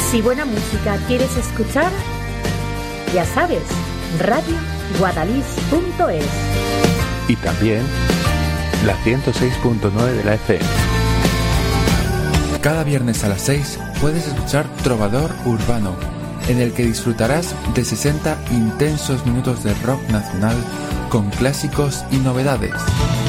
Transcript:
Si buena música quieres escuchar, ya sabes, radioguadalix.es. Y también la 106.9 de la FM. Cada viernes a las 6 puedes escuchar Trovador Urbano, en el que disfrutarás de 60 intensos minutos de rock nacional con clásicos y novedades.